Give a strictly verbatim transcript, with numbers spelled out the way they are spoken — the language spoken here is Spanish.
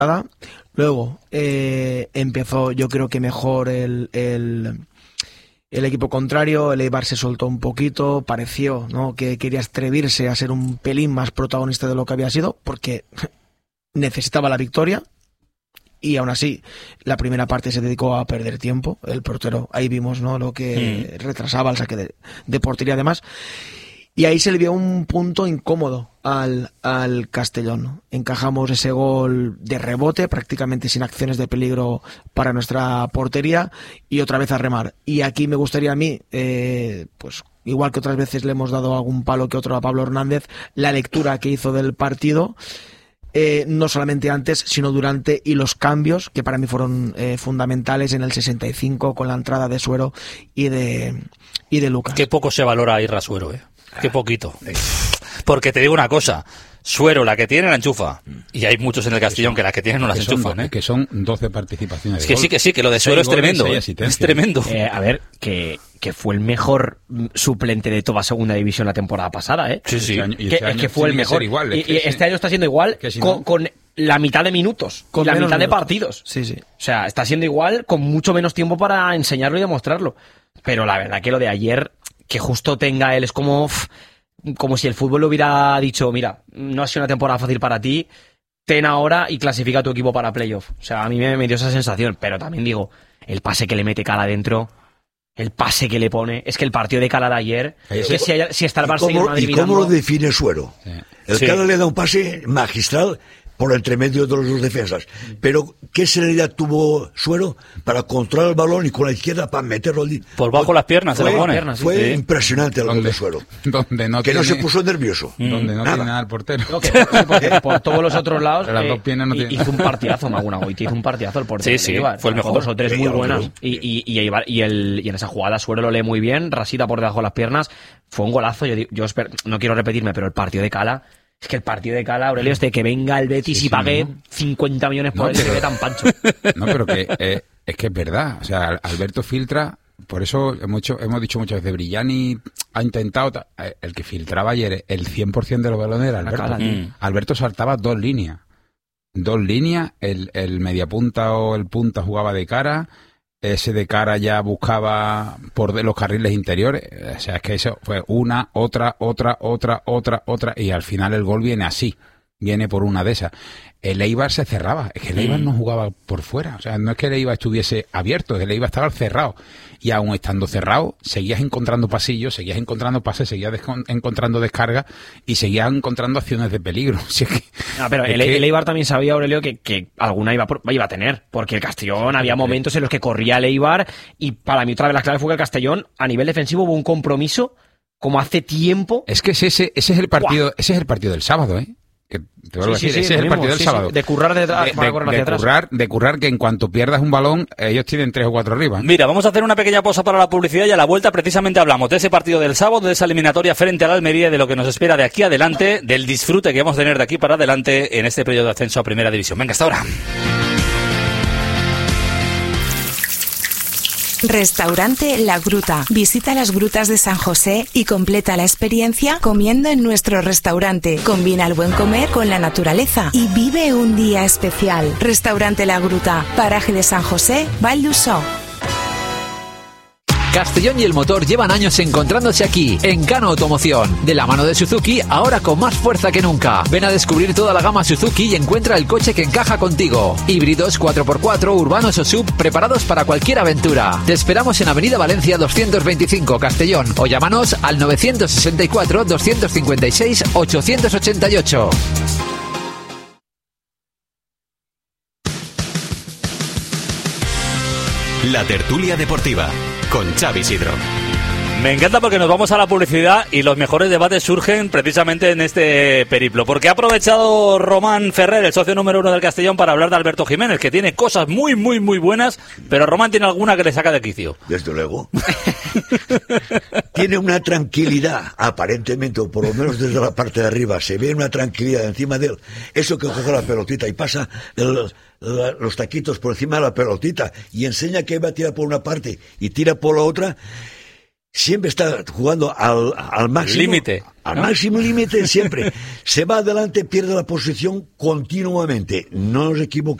Luego eh, empezó, yo creo que mejor el, el, el equipo contrario. El Eibar se soltó un poquito, pareció, ¿no?, que quería atreverse a ser un pelín más protagonista de lo que había sido, porque necesitaba la victoria. Y aún así, la primera parte se dedicó a perder tiempo. El portero, ahí vimos, ¿no?, lo que mm. retrasaba el saque de, de portería además. Y ahí se le vio un punto incómodo al, al Castellón, ¿no? Encajamos ese gol de rebote, prácticamente sin acciones de peligro para nuestra portería, y otra vez a remar. Y aquí me gustaría a mí, eh, pues igual que otras veces le hemos dado algún palo que otro a Pablo Hernández, la lectura que hizo del partido, eh, no solamente antes, sino durante, y los cambios, que para mí fueron eh, fundamentales en el sesenta y cinco, con la entrada de Suero y de, y de Lucas. Qué poco se valora a Irra Suero, ¿eh? Qué poquito. Porque te digo una cosa, Suero, la que tiene la enchufa, y hay muchos en el Castellón que las que tienen no las que enchufan, son, ¿eh? Que son doce participaciones. Es que sí, que sí, que lo de Suero es tremendo, ¿eh? Es tremendo. Eh, a ver, que, que fue el mejor suplente de toda segunda división la temporada pasada, ¿eh? Sí, sí. Este año, y que, este es año que fue el mejor. Igual, y, que y sí. este año está siendo igual si con, no. con la mitad de minutos, con la mitad de partidos. Sí, sí. O sea, está siendo igual con mucho menos tiempo para enseñarlo y demostrarlo. Pero la verdad que lo de ayer, que justo tenga él, es como... Uff, como si el fútbol le hubiera dicho, mira, no ha sido una temporada fácil para ti, ten ahora y clasifica a tu equipo para playoff. O sea, a mí me, me dio esa sensación, pero también digo, el pase que le mete Cala adentro, el pase que le pone, es que el partido de Cala de ayer, es que si, hay, si está el Barça y el Madrid ¿Y cómo mirando, lo define Suero? Sí. El sí. Cala le da un pase magistral por entre medio de los dos defensas. Pero, ¿qué serenidad tuvo Suero para controlar el balón y con la izquierda para meterlo allí? Por bajo las piernas fue, se lo pone. Piernas, fue sí. impresionante el gol de Suero. Donde no que tiene, no se puso nervioso. Donde no nada. tiene nada el portero. No, que, sí, porque por todos los otros lados las eh, dos piernas no tiene hizo un partidazo Maguna hoy, hizo un partidazo el portero. Sí, sí, Ibar, fue el mejor. Dos o tres sí, muy sí, buenas. sí. Y, y, y, y, y, el, y en esa jugada Suero lo lee muy bien, Rasita por debajo de las piernas. Fue un golazo. Yo, yo espero, no quiero repetirme, pero el partido de Cala... Es que el partido de Cala, Aurelio, es de que venga el Betis sí, y pague sí, ¿no? cincuenta millones por no, él, pero, se ve tan pancho. No, pero que eh, es que es verdad. O sea, Alberto filtra, por eso hemos, hecho, hemos dicho muchas veces, Brillani ha intentado, el que filtraba ayer el cien por ciento de los balones era Alberto. Cala, mm. Alberto saltaba dos líneas. Dos líneas, el, el mediapunta o el punta jugaba de cara, ese de cara ya buscaba por de los carriles interiores. O sea, es que eso fue una, otra, otra, otra, otra, otra, y al final el gol viene así, viene por una de esas. El Eibar se cerraba, es que el Eibar no jugaba por fuera, o sea, no es que el Eibar estuviese abierto, el Eibar estaba cerrado, y aún estando cerrado, seguías encontrando pasillos, seguías encontrando pases, seguías descon- encontrando descargas, y seguías encontrando acciones de peligro. Si es que, no, pero el, que... el Eibar también sabía, Aurelio, que, que alguna iba, por, iba a tener, porque el Castellón había momentos en los que corría el Eibar, y para mí otra vez la clave fue que el Castellón, a nivel defensivo, hubo un compromiso, como hace tiempo. Es que ese, ese, ese es el partido, ¡Buah! ese es el partido del sábado, ¿eh? Que te vuelvo sí, a decir, sí, ese sí, es el mismo, partido sí, del sábado. Sí, de currar de, de, para de, correr hacia de atrás. currar, de currar que en cuanto pierdas un balón, ellos tienen tres o cuatro arriba. Mira, vamos a hacer una pequeña pausa para la publicidad y a la vuelta precisamente hablamos de ese partido del sábado, de esa eliminatoria frente al Almería y de lo que nos espera de aquí adelante, del disfrute que vamos a tener de aquí para adelante en este periodo de ascenso a Primera División. Venga, hasta ahora. Restaurante La Gruta. Visita las grutas de San José y completa la experiencia comiendo en nuestro restaurante. Combina el buen comer con la naturaleza y vive un día especial. Restaurante La Gruta, paraje de San José, Val d'Usó. Castellón y el motor llevan años encontrándose aquí, en Cano Automoción. De la mano de Suzuki, ahora con más fuerza que nunca. Ven a descubrir toda la gama Suzuki y encuentra el coche que encaja contigo. Híbridos, cuatro por cuatro, urbanos o sub, preparados para cualquier aventura. Te esperamos en Avenida Valencia doscientos veinticinco, Castellón. O llámanos al novecientos sesenta y cuatro, doscientos cincuenta y seis, ochocientos ochenta y ocho. La tertulia deportiva con Xavi Sidro. Me encanta porque nos vamos a la publicidad y los mejores debates surgen precisamente en este periplo. Porque ha aprovechado Román Ferrer, el socio número uno del Castellón, para hablar de Alberto Jiménez, que tiene cosas muy, muy, muy buenas, pero Román tiene alguna que le saca de quicio. Desde luego. Tiene una tranquilidad, aparentemente, o por lo menos desde la parte de arriba, se ve una tranquilidad encima de él. Eso que coge la pelotita y pasa el, la, los taquitos por encima de la pelotita y enseña que va a tirar por una parte y tira por la otra. siempre está jugando al, al máximo. Límite. Al máximo límite siempre. Se va adelante, pierde la posición continuamente. No nos equivoquemos.